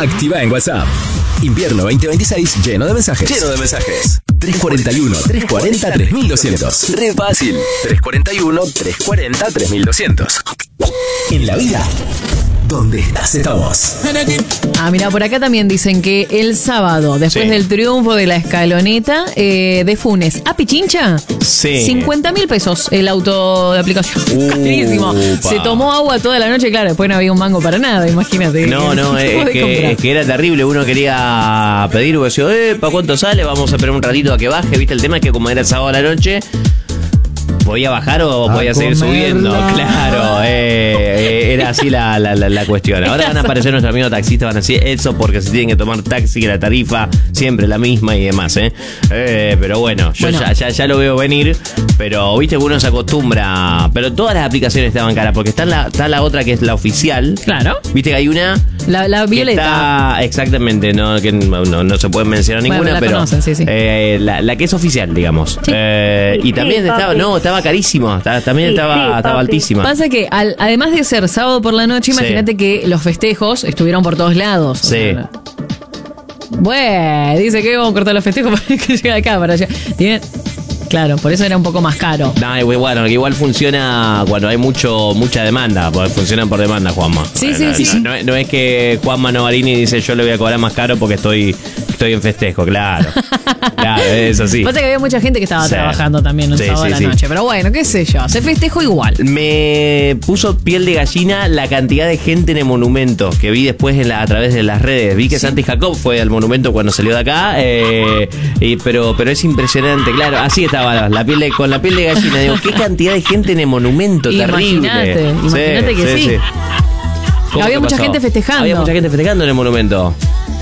Activa en WhatsApp. Invierno 2026 lleno de mensajes. 341-340-3200. Re fácil. 341-340-3200. En la vida, ¿dónde estás estamos? Mira, por acá también dicen que el sábado, después del triunfo de la escaloneta de Funes a Pichincha, 50.000 pesos el auto de aplicación. Carísimo. Se tomó agua toda la noche, claro, después no había un mango para nada, imagínate. No, es que era terrible. Uno quería pedir, decía, ¿para cuánto sale? Vamos a esperar un ratito a que baje. ¿Viste? El tema es que como era el sábado a la noche, ¿podía bajar o podía seguir subiendo? Claro, era así la cuestión. Ahora van a aparecer nuestros amigos taxistas, van a decir eso porque se tienen que tomar taxi, que la tarifa siempre la misma y demás, pero bueno, yo ya lo veo venir, pero viste que uno se acostumbra. Pero todas las aplicaciones estaban caras, porque está la otra que es la oficial. Claro. Viste que hay una... La violeta. Exactamente, no se puede mencionar ninguna, pero conocen, sí. La que es oficial, digamos. Sí. Y también estaba carísimo, también estaba altísima. Pasa que además de ser sábado por la noche, imagínate que los festejos estuvieron por todos lados. Sí. Bueno, dice que vamos a cortar los festejos para que llegue acá, para allá. Claro, por eso era un poco más caro. No, bueno, igual funciona cuando hay mucha demanda, porque funcionan por demanda, Juanma. Sí. No es que Juanma Novarini dice yo le voy a cobrar más caro porque estoy en festejo, claro. Claro, es así. Pasa que había mucha gente que estaba trabajando también un sábado a la noche, pero bueno, qué sé yo, se festejó igual. Me puso piel de gallina la cantidad de gente en el monumento que vi después a través de las redes. Vi que Santi Jacob fue al monumento cuando salió de acá, pero es impresionante, claro, así estaba con la piel de gallina. Digo, qué cantidad de gente en el monumento, terrible. Imagínate que sí. Había mucha gente festejando. Había mucha gente festejando en el mononumento.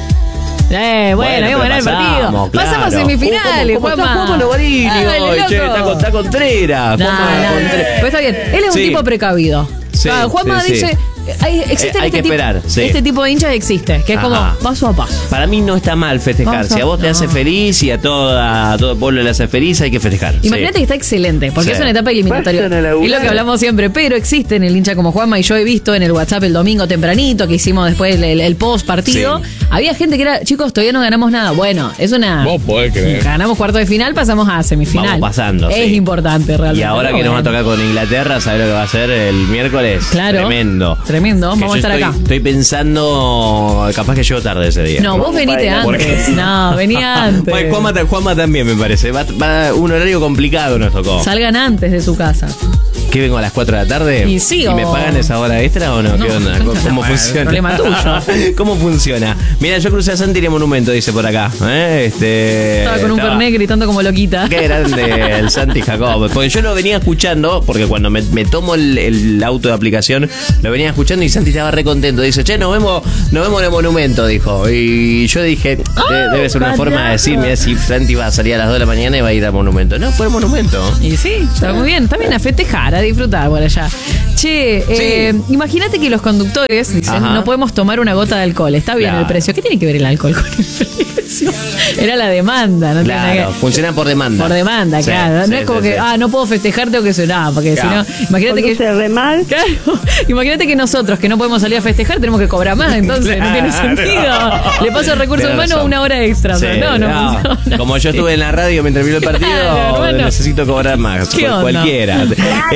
Bueno, íbamos a ganar el partido. Claro. Pasamos a semifinales, Juanma Novarini hoy, está Contreras. Pero está bien, él es un tipo precavido. Juanma dice... Existen hay que esperar. Este tipo de hinchas existe, que es como paso a paso. Para mí no está mal festejar. Si a vos te hace feliz y a todo el pueblo le hace feliz, hay que festejar. Imagínate que está excelente, porque es una etapa eliminatoria. Y lo que hablamos siempre, pero existen el hincha como Juanma, y yo he visto en el WhatsApp el domingo tempranito que hicimos después el post partido. Había gente que era, chicos, todavía no ganamos nada. Bueno, es una... Vos podés creer. Ganamos cuarto de final, pasamos a semifinal. Vamos pasando. Es importante realmente. Y ahora que nos va a tocar con Inglaterra, ¿sabés lo que va a hacer el miércoles? Claro. Tremendo, vamos a estar acá. Estoy pensando, capaz que llego tarde ese día. No, vos venite antes. No, vení antes. Bueno, Juanma también me parece. Va un horario complicado nos tocó. Salgan antes de su casa. ¿Qué vengo a las 4 de la tarde? Y sí, ¿Y me pagan esa hora extra o no? ¿Qué onda? ¿Cómo funciona? Problema tuyo. ¿Cómo funciona? Mira, yo crucé a Santi en el monumento, dice por acá. Estaba con un Fernet gritando como loquita. Qué grande el Santi Jacob. Porque yo lo venía escuchando, porque cuando me tomo el auto de aplicación, lo venía escuchando y Santi estaba re contento. Dice, che, nos vemos en el monumento, dijo. Y yo dije, debe ser una forma de decir, mira, si Santi va a salir a las 2 de la mañana y va a ir al monumento. No, fue al monumento. Y sí, está muy bien. También a festejar, a disfrutar por allá. Che, imagínate que los conductores dicen, no podemos tomar una gota de alcohol. Está bien el precio. ¿Qué tiene que ver el alcohol con el precio? Era la demanda, ¿no? Claro, funciona por demanda. Por demanda, claro. No es como que, no puedo festejar, tengo que sonar, porque si no, imagínate que... se re mal. Claro, imagínate que nosotros, que no podemos salir a festejar, tenemos que cobrar más, entonces no tiene sentido. Le paso a recursos humanos una hora extra. Sí, no. Como yo estuve en la radio mientras vi el partido, necesito cobrar más. Cualquiera.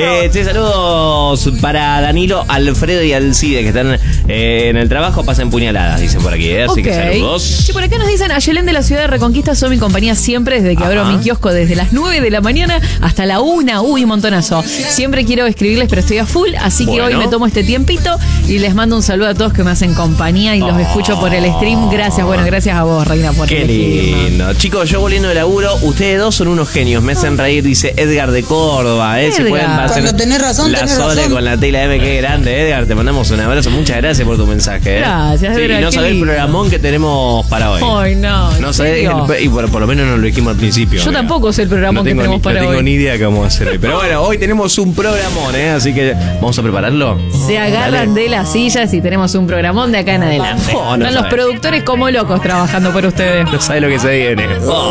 Saludos para Danilo, Alfredo y Alcide, que están en el trabajo, pasan puñaladas, dicen por aquí. Así que saludos. Sí, por acá nos dicen, Ayelén de la ciudad de Reconquista son mi compañía siempre, desde que abro mi kiosco desde las 9 de la mañana hasta la 1. Uy, un montonazo. Siempre quiero escribirles, pero estoy a full, así que hoy me tomo este tiempito y les mando un saludo a todos que me hacen compañía y los escucho por el stream. Gracias, gracias a vos, Reina, por qué lindo. Chicos, yo volviendo de laburo, ustedes dos son unos genios, me hacen reír, dice Edgar de Córdoba. Si pueden pasar cuando tenés razón, la Sole con la tela M, qué grande, Edgar, te mandamos un abrazo, muchas gracias por tu mensaje. Gracias, Edgar. Y no sabés el programón que tenemos para hoy. Ay, no sabés, y por lo menos nos lo dijimos al principio. Yo tampoco sé el programón que tenemos para hoy. No tengo ni idea qué vamos a hacer hoy. Pero bueno, hoy tenemos un programón, así que vamos a prepararlo. Se agarran de las sillas y tenemos un programón de acá en adelante. Están los productores como locos trabajando por ustedes. No sabés lo que se viene.